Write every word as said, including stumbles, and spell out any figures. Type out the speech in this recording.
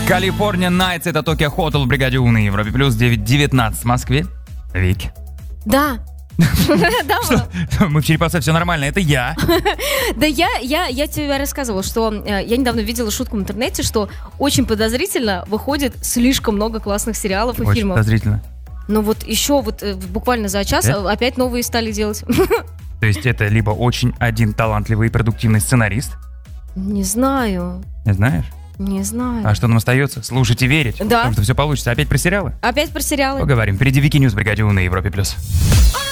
California Nights, это Tokyo Hotel в бригаде У на Европе Плюс, девять девятнадцать в Москве. Вики. Да. Что? Мы в черепаце, все нормально, это я. Да я, я, я тебе рассказывала, что э, я недавно видела шутку в интернете, что очень подозрительно выходит слишком много классных сериалов и Очень фильмов. подозрительно. Но вот еще вот э, буквально за час Да? опять новые стали делать. То есть это либо очень один талантливый и продуктивный сценарист, Не знаю, не знаешь? не знаю. А что нам остается? Слушать и верить. Да. Потому что все получится. Опять про сериалы? Опять про сериалы. Поговорим. Впереди Вики Ньюс в бригаде У на Европе Плюс.